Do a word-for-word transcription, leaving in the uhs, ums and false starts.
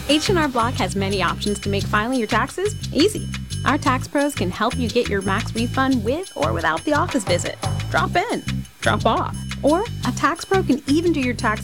H and R Block has many options to make filing your taxes easy. Our tax pros can help you get your max refund with or without the office visit. Drop in, drop off, or a tax pro can even do your tax